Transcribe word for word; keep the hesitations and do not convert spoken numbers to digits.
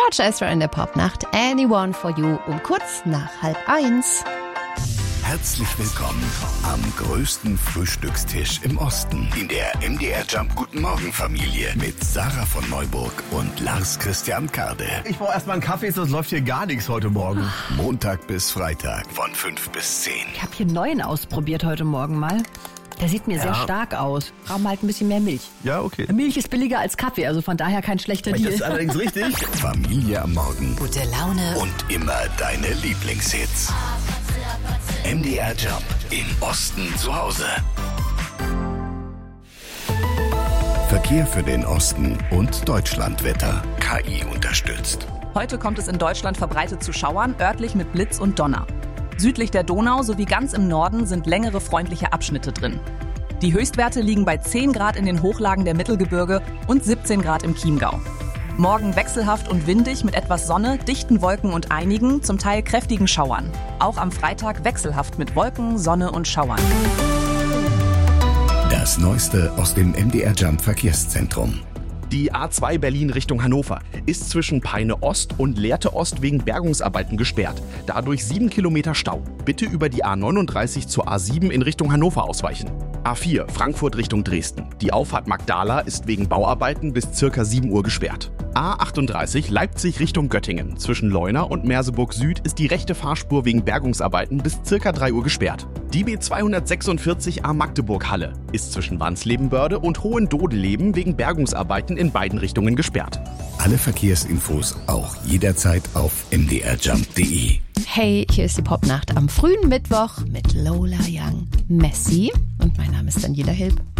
George Ezra in der Popnacht. Anyone for You um kurz nach halb eins. Herzlich willkommen am größten Frühstückstisch im Osten in der M D R Jump Guten Morgen Familie mit Sarah von Neuburg und Lars Christian Karde. Ich brauche erstmal einen Kaffee, sonst läuft hier gar nichts heute Morgen. Montag bis Freitag von fünf bis zehn. Ich habe hier einen neuen ausprobiert heute Morgen mal. Der sieht mir ja. sehr stark aus. Brauchen halt ein bisschen mehr Milch. Ja, okay. Milch ist billiger als Kaffee, also von daher kein schlechter Deal. Das ist allerdings richtig. Familie am Morgen. Gute Laune. Und immer deine Lieblingshits. M D R Jump im Osten zu Hause. Verkehr für den Osten und Deutschlandwetter. K I unterstützt. Heute kommt es in Deutschland verbreitet zu Schauern, örtlich mit Blitz und Donner. Südlich der Donau sowie ganz im Norden sind längere freundliche Abschnitte drin. Die Höchstwerte liegen bei zehn Grad in den Hochlagen der Mittelgebirge und siebzehn Grad im Chiemgau. Morgen wechselhaft und windig mit etwas Sonne, dichten Wolken und einigen, zum Teil kräftigen Schauern. Auch am Freitag wechselhaft mit Wolken, Sonne und Schauern. Das Neueste aus dem M D R Jump Verkehrszentrum. Die A zwei Berlin Richtung Hannover ist zwischen Peine Ost und Lehrte Ost wegen Bergungsarbeiten gesperrt. Dadurch sieben Kilometer Stau. Bitte über die A neununddreißig zur A sieben in Richtung Hannover ausweichen. A vier Frankfurt Richtung Dresden. Die Auffahrt Magdala ist wegen Bauarbeiten bis circa sieben Uhr gesperrt. A achtunddreißig Leipzig Richtung Göttingen. Zwischen Leuna und Merseburg Süd ist die rechte Fahrspur wegen Bergungsarbeiten bis circa drei Uhr gesperrt. Die B zweihundertsechsundvierzig A Magdeburg Halle ist zwischen Wandslebenbörde und Hohendodeleben wegen Bergungsarbeiten in beiden Richtungen gesperrt. Alle Verkehrsinfos auch jederzeit auf m d r jump punkt d e. Hey, hier ist die Popnacht am frühen Mittwoch mit Lola Young, Messi und mein Name ist Daniela Hilb.